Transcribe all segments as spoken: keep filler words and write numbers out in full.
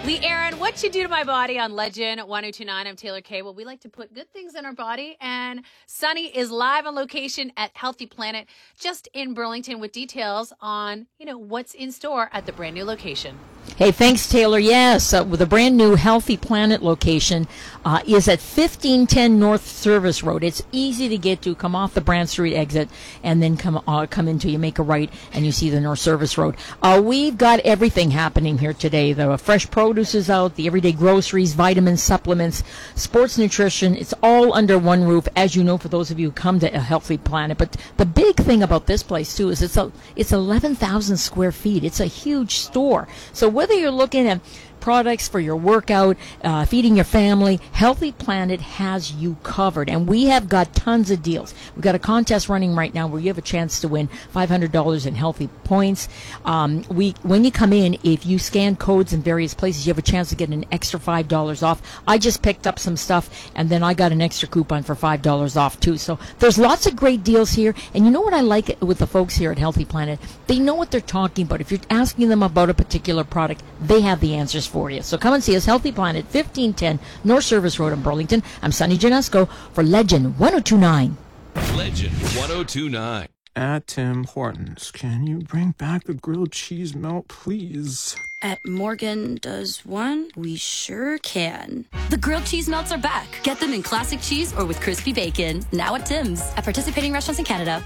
Lee Aaron, what you do to my body on Legend ten twenty-nine. I'm Taylor Kay. Well, we like to put good things in our body, and Sunny is live on location at Healthy Planet, just in Burlington, with details on, you know, what's in store at the brand new location. Hey, thanks, Taylor. Yes, uh, with the brand new Healthy Planet location uh, is at fifteen ten North Service Road. It's easy to get to. Come off the Brand Street exit and then come uh, come into, you make a right and you see the North Service Road. Uh, we've got everything happening here today. The fresh produce is out, the everyday groceries, vitamins, supplements, sports nutrition. It's all under one roof, as you know, for those of you who come to a Healthy Planet. But the big thing about this place, too, is it's a, it's eleven thousand square feet. It's a huge store. So whether you're looking at products for your workout, uh, feeding your family, Healthy Planet has you covered. And we have got tons of deals. We've got a contest running right now where you have a chance to win five hundred dollars in Healthy Points. Um, we, when you come in, if you scan codes in various places, you have a chance to get an extra five dollars off. I just picked up some stuff, and then I got an extra coupon for five dollars off, too. So there's lots of great deals here. And you know what I like with the folks here at Healthy Planet? They know what they're talking about. If you're asking them about a particular product, they have the answers for you. So come and see us, Healthy Planet, fifteen ten North Service Road in Burlington. I'm Sunny Janesco for Legend ten twenty-nine. Legend ten twenty-nine. At Tim Hortons, can you bring back the grilled cheese melt, please? At Morgan Does One, we sure can. The grilled cheese melts are back. Get them in classic cheese or with crispy bacon. Now at Tim's. At participating restaurants in Canada.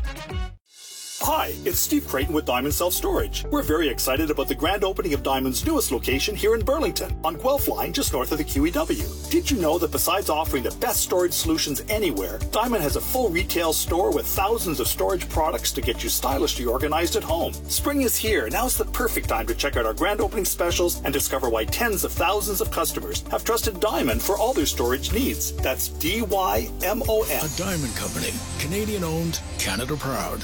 Hi, it's Steve Creighton with Diamond Self-Storage. We're very excited about the grand opening of Diamond's newest location here in Burlington, on Guelph Line, just north of the Q E W. Did you know that besides offering the best storage solutions anywhere, Diamond has a full retail store with thousands of storage products to get you stylishly organized at home? Spring is here. Now's the perfect time to check out our grand opening specials and discover why tens of thousands of customers have trusted Diamond for all their storage needs. That's D Y M O N. A Diamond Company. Canadian owned, Canada proud.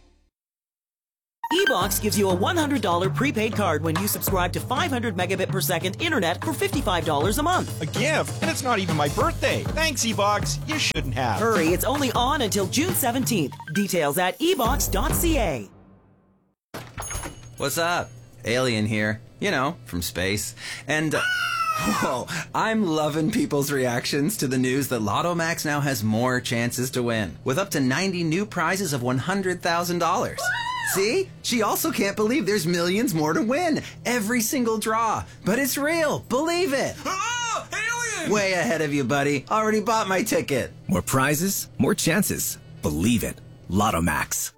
eBox gives you a one hundred dollars prepaid card when you subscribe to five hundred megabit per second internet for fifty-five dollars a month. A gift? And it's not even my birthday. Thanks, eBox. You shouldn't have. Hurry, it's only on until June seventeenth. Details at e box dot c a. What's up? Alien here. You know, from space. And... Uh, whoa, I'm loving people's reactions to the news that Lotto Max now has more chances to win, with up to ninety new prizes of one hundred thousand dollars. See? She also can't believe there's millions more to win. Every single draw. But it's real. Believe it. Oh, alien! Way ahead of you, buddy. Already bought my ticket. More prizes, more chances. Believe it. Lotto Max.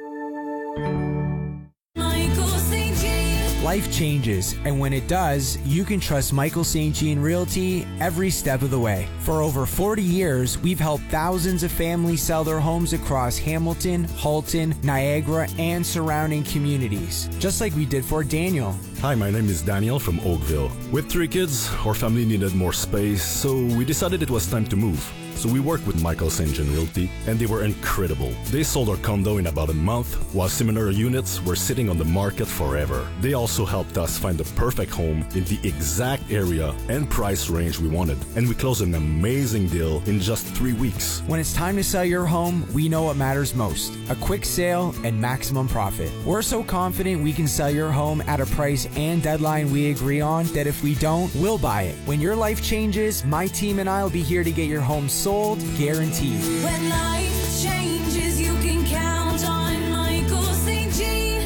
Life changes, and when it does, you can trust Michael Saint Jean Realty every step of the way. For over forty years, we've helped thousands of families sell their homes across Hamilton, Halton, Niagara, and surrounding communities, just like we did for Daniel. Hi, my name is Daniel from Oakville. With three kids, our family needed more space, so we decided it was time to move. So we worked with Michael Saint Jean Realty, and they were incredible. They sold our condo in about a month, while similar units were sitting on the market forever. They also helped us find the perfect home in the exact area and price range we wanted. And we closed an amazing deal in just three weeks. When it's time to sell your home, we know what matters most: a quick sale and maximum profit. We're so confident we can sell your home at a price and deadline we agree on that if we don't, we'll buy it. When your life changes, my team and I will be here to get your home sold, guaranteed. When life changes, you can count on Michael Saint Jean.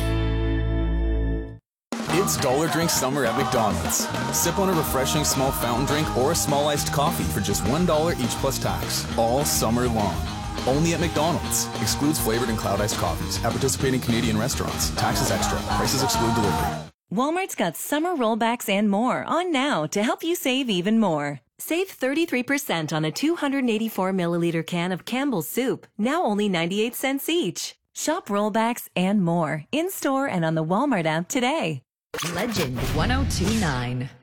It's Dollar Drink Summer at McDonald's. Sip on a refreshing small fountain drink or a small iced coffee for just one dollar each plus tax, all summer long. Only at McDonald's. Excludes flavored and cloud iced coffees at participating Canadian restaurants. Taxes extra. Prices exclude delivery. Walmart's got summer rollbacks and more on now to help you save even more. Save thirty-three percent on a two hundred eighty-four milliliter can of Campbell's soup, now only ninety-eight cents each. Shop rollbacks and more in-store and on the Walmart app today. Legend ten twenty-nine.